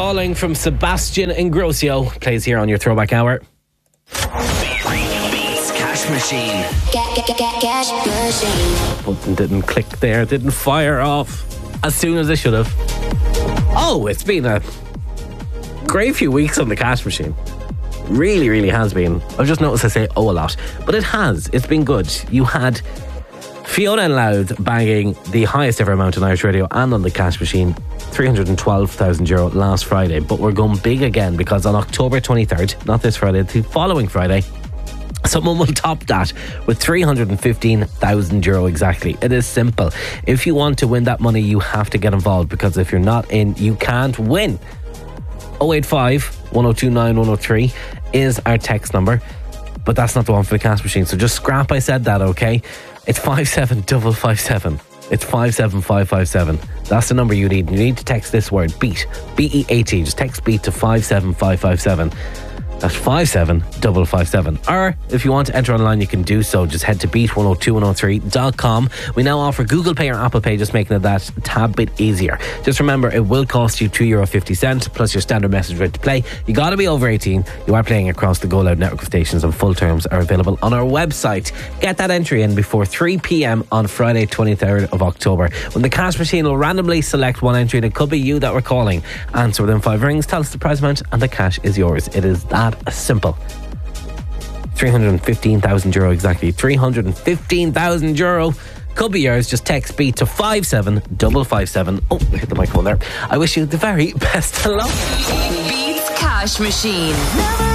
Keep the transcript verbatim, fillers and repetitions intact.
Calling from Sebastian Ingrosso plays here on your Throwback Hour. Beats Cash Machine. Get, get, get, get, cash machine. Button didn't click there, didn't fire off as soon as it should have. Oh, it's been a great few weeks on the Cash Machine. Really, really has been. I've just noticed I say oh a lot, but it has. It's been good. You had Fiona and Louth bagging the highest ever amount on Irish Radio and on the Cash Machine, three hundred twelve thousand euro last Friday. But we're going big again because on October twenty-third, not this Friday, the following Friday, someone will top that with three hundred fifteen thousand euro exactly. It is simple. If you want to win that money, you have to get involved, because if you're not in, you can't win. oh eight five, one oh two nine, one oh three is our text number, but that's not the one for the Cash Machine, so just scrap I said that, okay? It's five seven five five seven. It's five seven five five seven. That's the number you need. You need to text this word, BEAT, B E A T. Just text BEAT to five seven five five seven. That's five seven five five seven. Or if you want to enter online, you can do so. Just head to beat one oh two one oh three dot com. We now offer Google Pay or Apple Pay, just making it that a tad bit easier. Just remember, it will cost you two euro fifty plus your standard message rate to play. You got to be over eighteen. You are playing across the Go Loud network of stations, and full terms are available on our website. Get that entry in before three p.m. on Friday twenty-third of October, when the Cash Machine will randomly select one entry, and it could be you that we're calling. Answer within five rings, tell us the prize amount, and the cash is yours. It is that simple. three hundred fifteen thousand euro exactly. three hundred fifteen thousand euro could be yours. Just text BEAT to five seven five five seven. Oh, I hit the microphone there. I wish you the very best of luck. Beats Cash Machine.